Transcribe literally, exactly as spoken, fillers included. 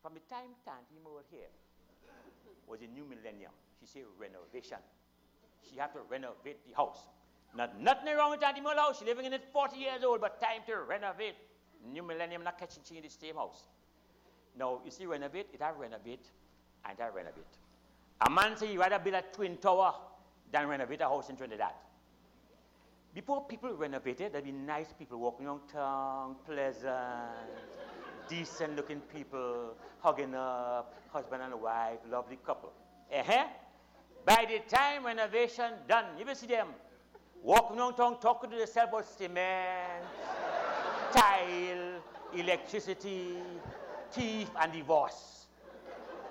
From the time Tanti moved here, was a new millennium. She said renovation. She had to renovate the house. Not nothing wrong with Tanti Mo's house. She's living in it forty years old, but time to renovate. New millennium, not catching she in the same house. Now, you see, renovate, it have renovate, and it have renovate. A man say he rather build a twin tower than renovate a house in Trinidad. Before people renovated, there'd be nice people walking around town, pleasant, decent-looking people, hugging up, husband and wife, lovely couple. Uh-huh. By the time renovation done, you will see them walking around town, talking to themselves about cement, tile, electricity, thief, and divorce.